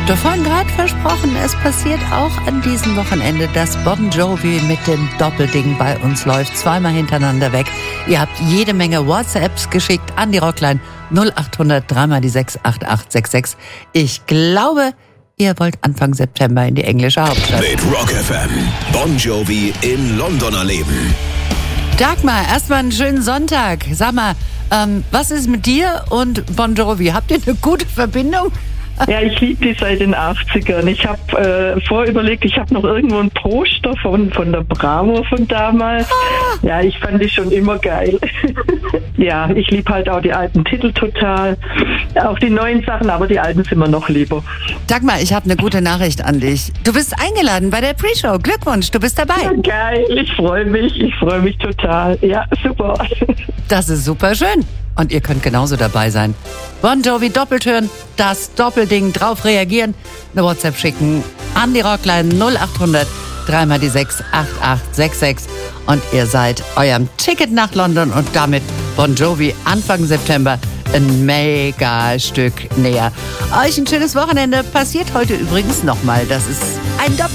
Doch vorhin gerade versprochen, es passiert auch an diesem Wochenende, dass Bon Jovi mit dem Doppelding bei uns läuft, zweimal hintereinander weg. Ihr habt jede Menge WhatsApps geschickt an die Rockline 0800 3 die 68866. Ich glaube, ihr wollt Anfang September in die englische Hauptstadt. Mit Rock FM. Bon Jovi in London erleben. Dagmar, erstmal einen schönen Sonntag. Sag mal, was ist mit dir und Bon Jovi? Habt ihr eine gute Verbindung? Ja, ich liebe die seit den 80ern. Ich habe vorüberlegt, ich habe noch irgendwo ein Poster von der Bravo von damals. Ja, ich fand die schon immer geil. Ja, ich liebe halt auch die alten Titel total. Auch die neuen Sachen, aber die alten sind mir noch lieber. Dagmar, ich habe eine gute Nachricht an dich. Du bist eingeladen bei der Pre-Show. Glückwunsch, du bist dabei. Ja, geil, ich freue mich total. Ja, super. Das ist super schön. Und ihr könnt genauso dabei sein. Bon Jovi doppelt hören, das Doppelding, drauf reagieren, eine WhatsApp schicken an die Rockline 0800 3 die 68866 und ihr seid eurem Ticket nach London und damit Bon Jovi Anfang September ein mega Stück näher. Euch ein schönes Wochenende. Passiert heute übrigens nochmal. Das ist ein Doppel